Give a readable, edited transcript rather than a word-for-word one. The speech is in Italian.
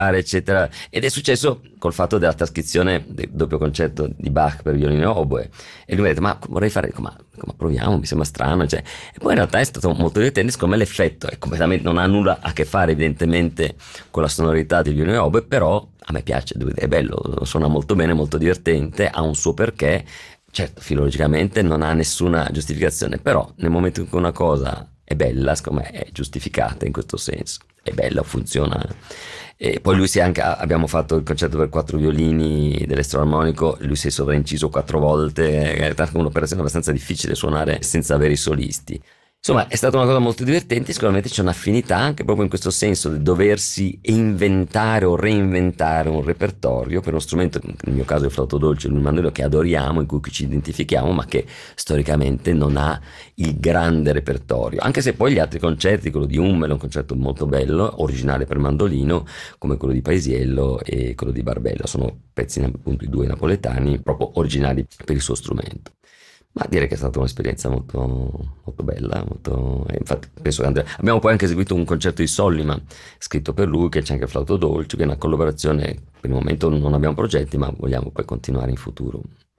eccetera. Ed è successo col fatto della trascrizione del doppio concerto di Bach per violino e oboe. E lui mi ha detto, ma vorrei fare, dico, ma proviamo, mi sembra strano. Cioè. E poi in realtà è stato molto divertente, secondo me l'effetto è completamente, non ha nulla a che fare evidentemente con la sonorità del violino e oboe, però a me piace, è bello, suona molto bene, molto divertente, ha un suo perché. Certo, filologicamente non ha nessuna giustificazione, però nel momento in cui una cosa è bella, secondo me è giustificata in questo senso, è bella, funziona. E poi lui si è anche, abbiamo fatto il concerto per quattro violini dell'elettroarmonico, lui si è sovrainciso 4 volte, è stata un'operazione abbastanza difficile suonare senza avere i solisti. Insomma, è stata una cosa molto divertente, sicuramente c'è un'affinità anche proprio in questo senso di doversi inventare o reinventare un repertorio per uno strumento, nel mio caso il flauto dolce, il mandolino, che adoriamo, in cui ci identifichiamo, ma che storicamente non ha il grande repertorio. Anche se poi gli altri concerti, quello di Hummel è un concerto molto bello, originale per mandolino, come quello di Paisiello e quello di Barbella, sono pezzi appunto i due napoletani, proprio originali per il suo strumento. Ma direi che è stata un'esperienza molto, molto bella, molto. E infatti penso che abbiamo poi anche eseguito un concerto di Sollima, scritto per lui, che c'è anche il flauto dolce, che è una collaborazione, per il momento non abbiamo progetti, ma vogliamo poi continuare in futuro.